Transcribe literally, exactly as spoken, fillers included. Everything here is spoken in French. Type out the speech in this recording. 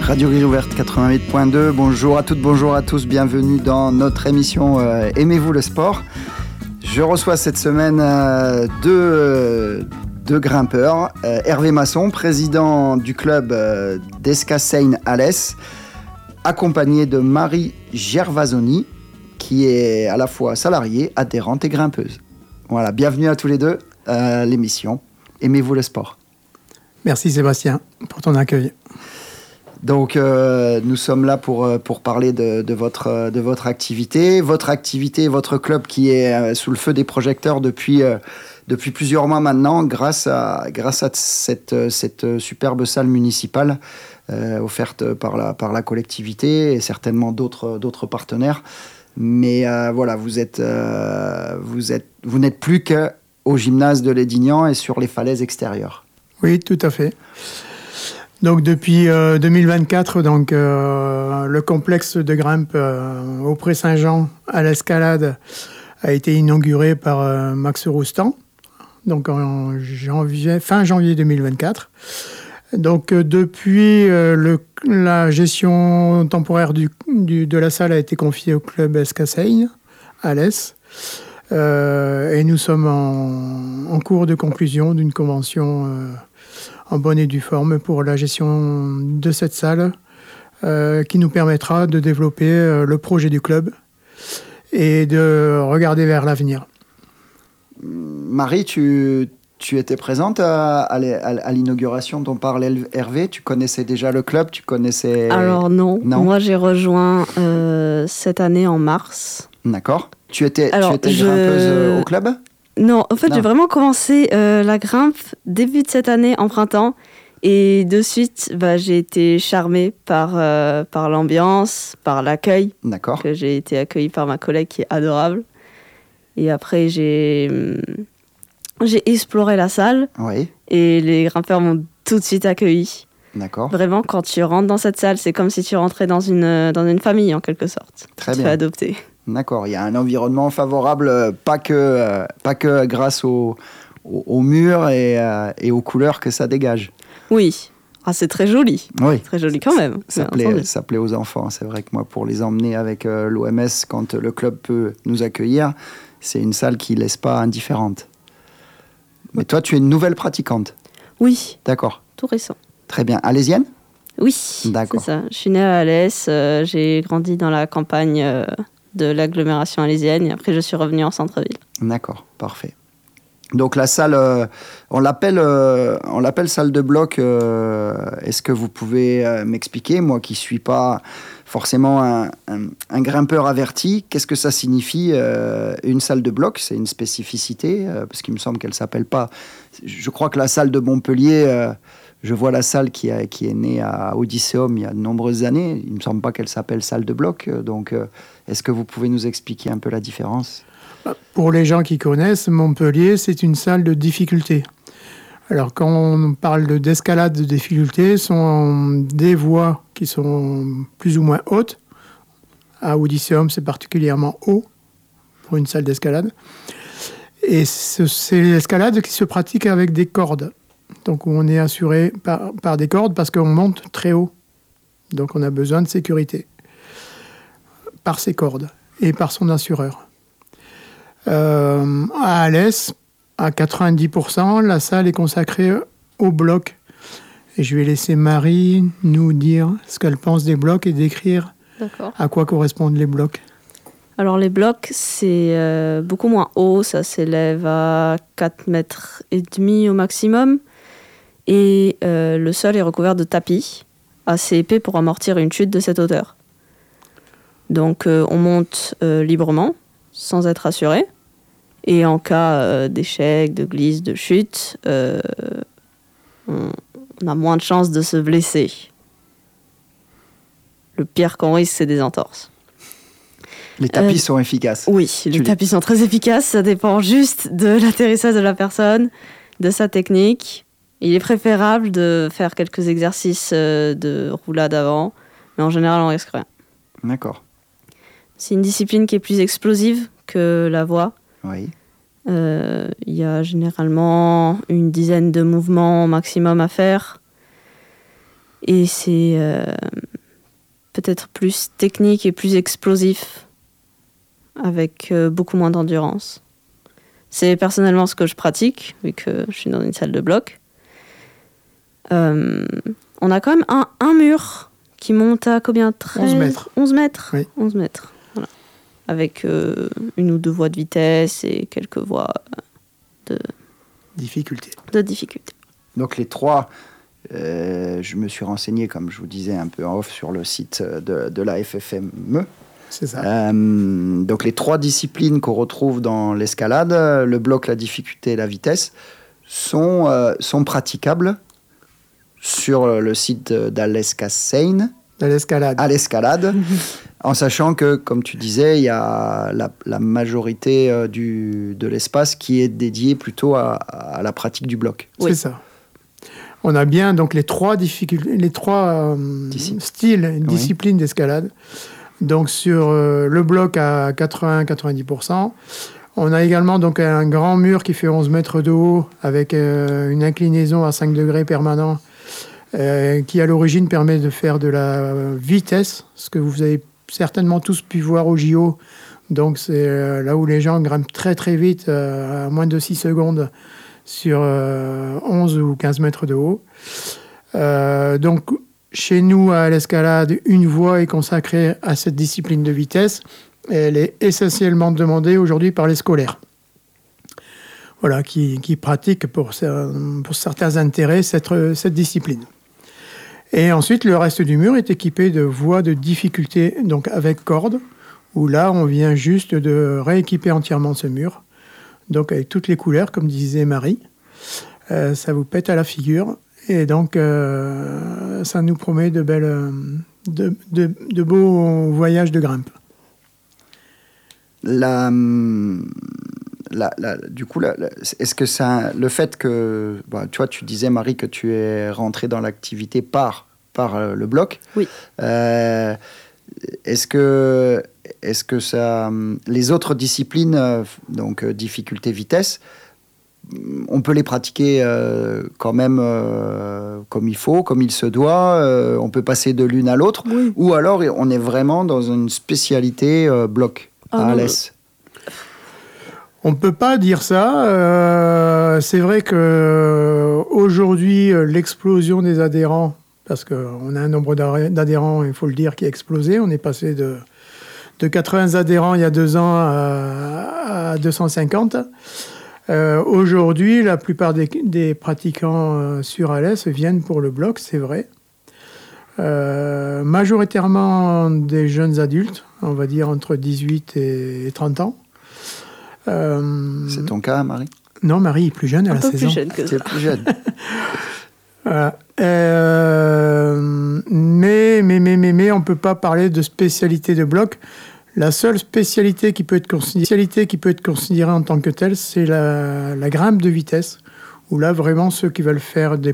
Radio Grille Ouverte quatre-vingt-huit point deux, bonjour à toutes, bonjour à tous, bienvenue dans notre émission euh, Aimez-vous le sport. Je reçois cette semaine euh, deux, euh, deux grimpeurs, euh, Hervé Masson, président du club euh, d'Escassein-Alès, accompagné de Marie Gervasoni, qui est à la fois salariée, adhérente et grimpeuse. Voilà, bienvenue à tous les deux à l'émission Aimez-vous le sport. Merci Sébastien pour ton accueil. Donc, euh, nous sommes là pour, pour parler de, de, votre, de votre activité. Votre activité, votre club qui est sous le feu des projecteurs depuis, euh, depuis plusieurs mois maintenant, grâce à, grâce à cette, cette superbe salle municipale euh, offerte par la, par la collectivité et certainement d'autres, d'autres partenaires. Mais euh, voilà, vous, êtes, euh, vous, êtes, vous n'êtes plus qu'au gymnase de Lédignan et sur les falaises extérieures. Oui, tout à fait. Donc depuis euh, deux mille vingt-quatre, donc, euh, le complexe de grimpe euh, au Pré-Saint-Jean à l'Escalade a été inauguré par euh, Max Roustan, donc en janvier, fin janvier deux mille vingt-quatre. Donc euh, depuis, euh, le, la gestion temporaire du, du, de la salle a été confiée au club Escassein, Alès, euh, et nous sommes en, en cours de conclusion d'une convention euh, en bonne et due forme pour la gestion de cette salle euh, qui nous permettra de développer euh, le projet du club et de regarder vers l'avenir. Marie, tu, tu étais présente à, à, à l'inauguration dont parlait Hervé. Tu connaissais déjà le club, tu connaissais... Alors non, non moi j'ai rejoint euh, cette année en mars. D'accord. Tu étais, Alors, tu étais je... grimpeuse au club ? Non, en fait, non. j'ai vraiment commencé euh, la grimpe début de cette année, en printemps. Et de suite, bah, j'ai été charmée par, euh, par l'ambiance, par l'accueil. D'accord. Que j'ai été accueillie par ma collègue qui est adorable. Et après, j'ai, j'ai exploré la salle. Oui. Et les grimpeurs m'ont tout de suite accueilli. D'accord. Vraiment, quand tu rentres dans cette salle, c'est comme si tu rentrais dans une, dans une famille, en quelque sorte. Très tu bien. te fais adopter. D'accord, il y a un environnement favorable, euh, pas, que, euh, pas que grâce au, au, au mur et, euh, et aux couleurs que ça dégage. Oui, ah, c'est très joli. Oui. Très joli quand même. Ça, plaît, ça plaît aux enfants. C'est vrai que moi, pour les emmener avec euh, l'O M S, quand le club peut nous accueillir, c'est une salle qui ne laisse pas indifférente. Mais toi, tu es une nouvelle pratiquante. Oui. D'accord. Tout récent. Très bien. Alésienne ? Oui, d'accord. C'est ça. Je suis née à Alès, euh, j'ai grandi dans la campagne euh, de l'agglomération alésienne et après je suis revenue en centre-ville. D'accord, parfait. Donc la salle, euh, on, l'appelle, euh, on l'appelle salle de bloc. Euh, est-ce que vous pouvez euh, m'expliquer, moi qui ne suis pas forcément un, un, un grimpeur averti, qu'est-ce que ça signifie euh, une salle de bloc ? C'est une spécificité, euh, parce qu'il me semble qu'elle ne s'appelle pas... Je crois que la salle de Montpellier... Euh, Je vois la salle qui, a, qui est née à Odysseum il y a de nombreuses années. Il ne me semble pas qu'elle s'appelle salle de bloc. Donc, euh, est-ce que vous pouvez nous expliquer un peu la différence ? Pour les gens qui connaissent, Montpellier, c'est une salle de difficulté. Alors, quand on parle de, d'escalade de difficulté, ce sont des voies qui sont plus ou moins hautes. À Odysseum, c'est particulièrement haut pour une salle d'escalade. Et ce, c'est l'escalade qui se pratique avec des cordes. Donc, on est assuré par, par des cordes parce qu'on monte très haut. Donc, on a besoin de sécurité par ces cordes et par son assureur. Euh, à Alès, à quatre-vingt-dix pour cent, la salle est consacrée au bloc. Et je vais laisser Marie nous dire ce qu'elle pense des blocs et décrire D'accord. à quoi correspondent les blocs. Alors, les blocs, c'est euh, beaucoup moins haut. Ça s'élève à quatre mètres et demi au maximum. Et euh, le sol est recouvert de tapis assez épais pour amortir une chute de cette hauteur. Donc euh, on monte euh, librement, sans être assuré. Et en cas euh, d'échec, de glisse, de chute, euh, on, on a moins de chances de se blesser. Le pire qu'on risque, c'est des entorses. Les tapis euh, sont efficaces. Oui, les tu tapis les... sont très efficaces. Ça dépend juste de l'atterrissage de la personne, de sa technique. Il est préférable de faire quelques exercices de roulade avant, mais en général, on risque rien. D'accord. C'est une discipline qui est plus explosive que la voie. Oui. Euh, il y a généralement une dizaine de mouvements maximum à faire. Et c'est euh, peut-être plus technique et plus explosif, avec euh, beaucoup moins d'endurance. C'est personnellement ce que je pratique, vu que je suis dans une salle de bloc. Euh, on a quand même un, un mur qui monte à combien treize onze mètres. onze mètres. Oui. onze mètres, voilà. Avec euh, une ou deux voies de vitesse et quelques voies de Difficulté. de difficulté. Donc les trois, euh, je me suis renseigné, comme je vous disais un peu en off, sur le site de, de la F F M E. C'est ça. Euh, donc les trois disciplines qu'on retrouve dans l'escalade, le bloc, la difficulté et la vitesse, sont, euh, sont praticables sur le site d'Alescassein, De l'escalade. à l'escalade, en sachant que, comme tu disais, il y a la, la majorité euh, du, de l'espace qui est dédié plutôt à, à la pratique du bloc. C'est Oui. ça. On a bien donc les trois, difficultés, les trois euh, Disci- styles, disciplines d'escalade. Donc sur euh, le bloc à quatre-vingts à quatre-vingt-dix pour cent. On a également donc un grand mur qui fait onze mètres de haut avec euh, une inclinaison à cinq degrés permanent euh, qui à l'origine permet de faire de la vitesse, ce que vous avez certainement tous pu voir au J O. Donc c'est euh, là où les gens grimpent très très vite, euh, à moins de six secondes sur euh, onze ou quinze mètres de haut. Euh, donc chez nous à l'escalade, une voie est consacrée à cette discipline de vitesse. Et elle est essentiellement demandée aujourd'hui par les scolaires. Voilà, qui, qui pratiquent pour, pour certains intérêts cette, cette discipline. Et ensuite, le reste du mur est équipé de voies de difficulté, donc avec cordes, où là, on vient juste de rééquiper entièrement ce mur, donc avec toutes les couleurs, comme disait Marie. Euh, ça vous pète à la figure, et donc euh, ça nous promet de, belles, de, de, de beaux voyages de grimpe. La, la, la, du coup, la, la, est-ce que ça, le fait que, bah, tu vois, tu disais, Marie, que tu es rentrée dans l'activité par, par euh, le bloc. Oui. Euh, est-ce que, est-ce que ça, les autres disciplines, euh, donc euh, difficulté, vitesse, on peut les pratiquer euh, quand même euh, comme il faut, comme il se doit. Euh, on peut passer de l'une à l'autre, Oui. ou alors on est vraiment dans une spécialité euh, bloc. Ah, à non, Alès. On ne peut pas dire ça. Euh, c'est vrai qu'aujourd'hui, l'explosion des adhérents, parce qu'on a un nombre d'adhérents, il faut le dire, qui a explosé. On est passé de, de quatre-vingts adhérents il y a deux ans à, à deux cent cinquante. Euh, aujourd'hui, la plupart des, des pratiquants sur Alès viennent pour le bloc, c'est vrai. Euh, majoritairement des jeunes adultes, on va dire entre dix-huit et trente ans. Euh, C'est ton cas, Marie? Non, Marie est plus jeune, elle Un a peu seize plus ans. jeune que Tu es ça. plus jeune. Voilà. Euh, mais, mais, mais, mais, mais, on ne peut pas parler de spécialité de bloc. La seule spécialité qui peut être considérée, spécialité qui peut être considérée en tant que telle, c'est la, la grimpe de vitesse, où là, vraiment, ceux qui veulent faire des